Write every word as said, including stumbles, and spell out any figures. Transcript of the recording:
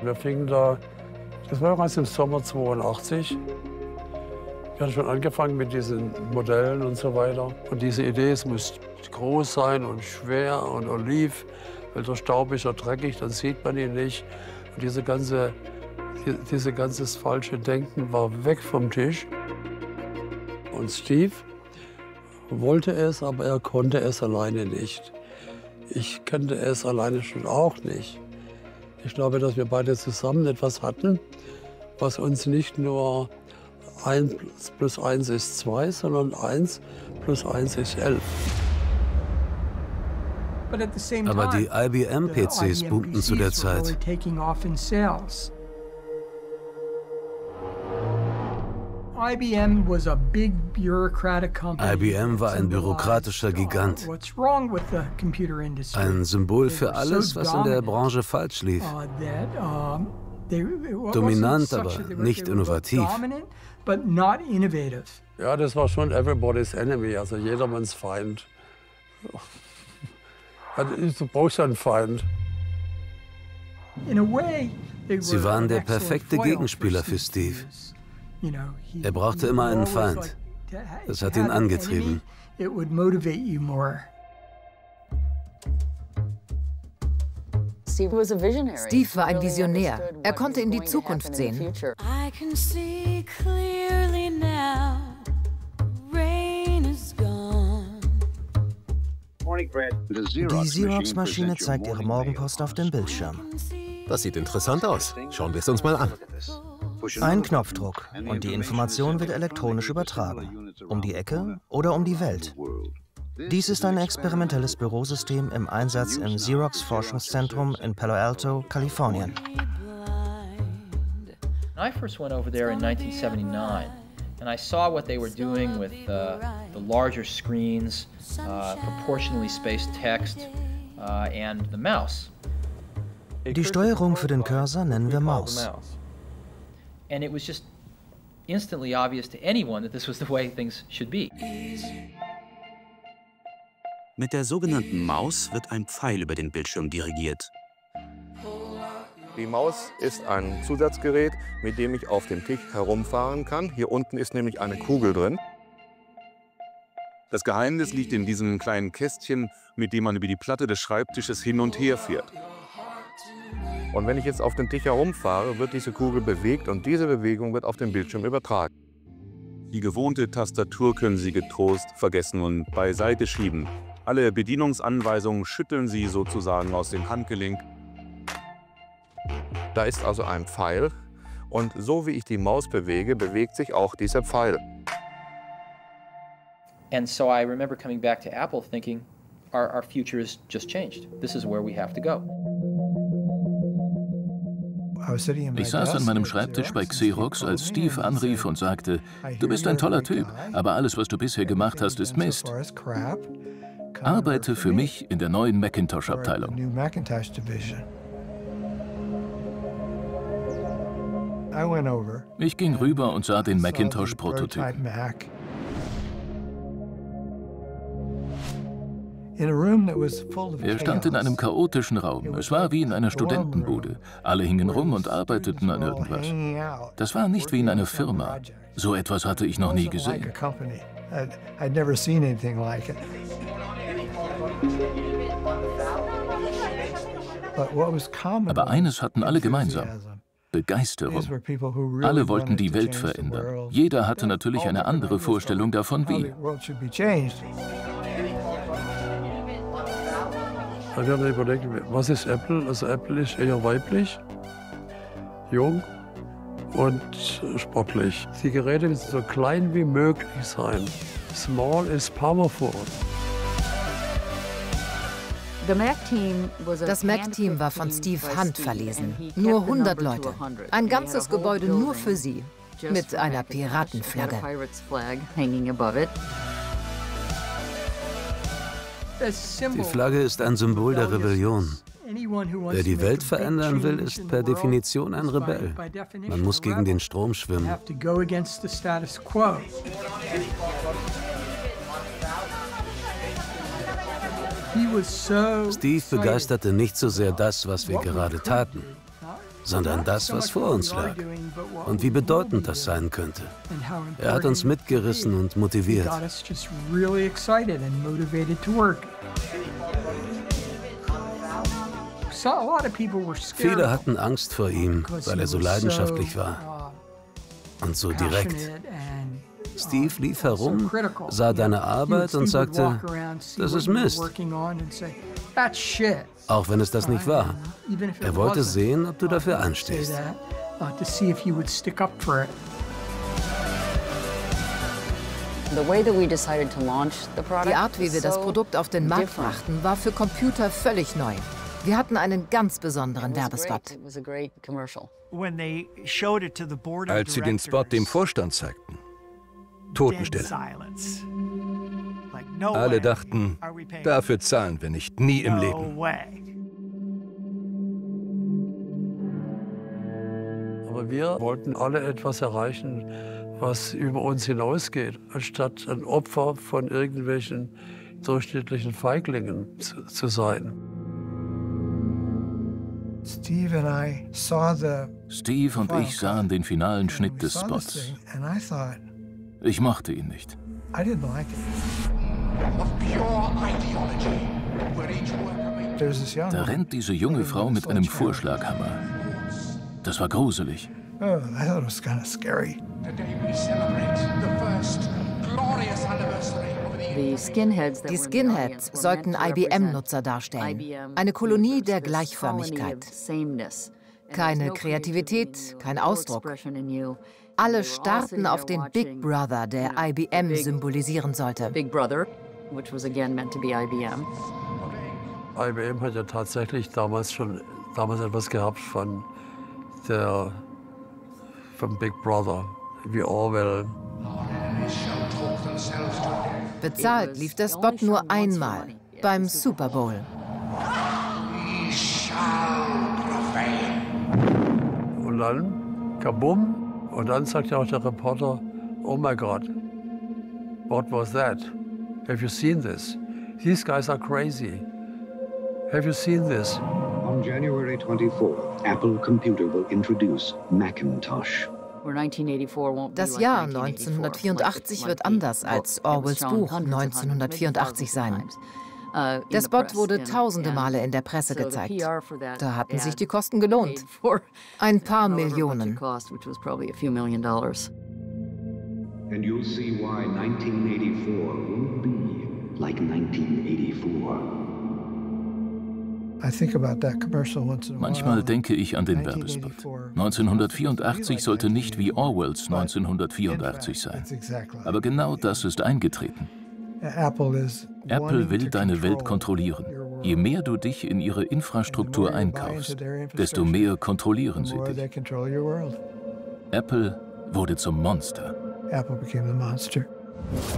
Wir fingen da, das war ganz im Sommer zweiundachtzig. Wir hatten schon angefangen mit diesen Modellen und so weiter. Und diese Idee, es muss groß sein und schwer und oliv, weil der Staub ist ja dreckig, dann sieht man ihn nicht. Und diese ganze, die, diese ganzes falsche Denken war weg vom Tisch. Und Steve wollte es, aber er konnte es alleine nicht. Ich kannte es alleine schon auch nicht. Ich glaube, dass wir beide zusammen etwas hatten, was uns nicht nur eins plus eins ist zwei, sondern eins plus eins ist elf. Aber die I B M-P Cs boomten zu der Zeit. I B M war ein bürokratischer Gigant. Ein Symbol für alles, was in der Branche falsch lief. Dominant, aber nicht innovativ. Ja, das war schon everybody's enemy, also jedermanns Feind. Du brauchst ja einen Feind. Sie waren der perfekte Gegenspieler für Steve. Er brauchte immer einen Feind. Das hat ihn angetrieben. Steve war ein Visionär. Er konnte in die Zukunft sehen. Die Xerox-Maschine zeigt ihre Morgenpost auf dem Bildschirm. Das sieht interessant aus. Schauen wir es uns mal an. Ein Knopfdruck und die Information wird elektronisch übertragen. Um die Ecke oder um die Welt. Dies ist ein experimentelles Bürosystem im Einsatz im Xerox-Forschungszentrum in Palo Alto, Kalifornien. I first went over there in nineteen seventy-nine, and I saw what they were doing with uh, the larger screens, uh, proportionally spaced text, uh, and the mouse. Die Steuerung für den Cursor nennen wir Maus. And it was just instantly obvious to anyone that this was the way things should be. Mit der sogenannten Maus wird ein Pfeil über den Bildschirm dirigiert. Die Maus ist ein Zusatzgerät, mit dem ich auf dem Tisch herumfahren kann. Hier unten ist nämlich eine Kugel drin. Das Geheimnis liegt in diesem kleinen Kästchen, mit dem man über die Platte des Schreibtisches hin und her fährt. Und wenn ich jetzt auf den Tisch herumfahre, wird diese Kugel bewegt und diese Bewegung wird auf den Bildschirm übertragen. Die gewohnte Tastatur können Sie getrost vergessen und beiseite schieben. Alle Bedienungsanweisungen schütteln Sie sozusagen aus dem Handgelenk. Da ist also ein Pfeil und so wie ich die Maus bewege, bewegt sich auch dieser Pfeil. And so I remember coming back to Apple thinking, our, our future has just changed. This is where we have to go. Ich saß an meinem Schreibtisch bei Xerox, als Steve anrief und sagte, du bist ein toller Typ, aber alles, was du bisher gemacht hast, ist Mist. Arbeite für mich in der neuen Macintosh-Abteilung. Ich ging rüber und sah den Macintosh-Prototypen. Er stand in einem chaotischen Raum. Es war wie in einer Studentenbude. Alle hingen rum und arbeiteten an irgendwas. Das war nicht wie in einer Firma. So etwas hatte ich noch nie gesehen. Aber eines hatten alle gemeinsam: Begeisterung. Alle wollten die Welt verändern. Jeder hatte natürlich eine andere Vorstellung davon, wie. Wir haben überlegt, was ist Apple? Also Apple ist eher weiblich, jung und sportlich. Die Geräte müssen so klein wie möglich sein. Small is powerful. Das Mac-Team war von Steve handverlesen. Nur hundert Leute. Ein ganzes Gebäude nur für sie. Mit einer Piratenflagge. Die Flagge ist ein Symbol der Rebellion. Wer die Welt verändern will, ist per Definition ein Rebell. Man muss gegen den Strom schwimmen. Steve begeisterte nicht so sehr das, was wir gerade taten. sondern das, was vor uns lag und wie bedeutend das sein könnte. Er hat uns mitgerissen und motiviert. Viele hatten Angst vor ihm, weil er so leidenschaftlich war und so direkt. Steve lief herum, sah deine Arbeit und sagte, das ist Mist. Auch wenn es das nicht war. Er wollte sehen, ob du dafür einstehst. Die Art, wie wir das Produkt auf den Markt brachten, war für Computer völlig neu. Wir hatten einen ganz besonderen Werbespot. Als sie den Spot dem Vorstand zeigten, Totenstille. Alle dachten, dafür zahlen wir nicht, nie im Leben. Aber wir wollten alle etwas erreichen, was über uns hinausgeht, anstatt ein Opfer von irgendwelchen durchschnittlichen Feiglingen zu, zu sein. Steve und ich sahen den finalen Schnitt des Spots. Ich mochte ihn nicht. Da rennt diese junge Frau mit einem Vorschlaghammer. Das war gruselig. Die Skinheads sollten I B M-Nutzer darstellen. Eine Kolonie der Gleichförmigkeit. Keine Kreativität, kein Ausdruck. Alle starrten auf den Big Brother, der I B M symbolisieren sollte. I B M hat ja tatsächlich damals schon damals etwas gehabt von der vom Big Brother, wie Orwell. Bezahlt lief der Spot nur einmal, beim Super Bowl. Und dann, kabum, und dann sagt ja auch der Reporter, oh my God, what was that? Have you seen this? These guys are crazy. Have you seen this? On January twenty-fourth, Apple Computer will introduce Macintosh. Das Jahr neunzehnhundertvierundachtzig wird anders als Orwells Buch neunzehnhundertvierundachtzig sein. Der Spot wurde tausende Male in der Presse gezeigt. Da hatten sich die Kosten gelohnt. Ein paar Millionen. And you'll see why nineteen eighty-four won't be like nineteen eighty-four. Manchmal denke ich an den Werbespot. neunzehnhundertvierundachtzig sollte nicht wie Orwells neunzehnhundertvierundachtzig sein. Aber genau das ist eingetreten. Apple will deine Welt kontrollieren. Je mehr du dich in ihre Infrastruktur einkaufst, desto mehr kontrollieren sie dich. Apple wurde zum Monster. Apple became the monster.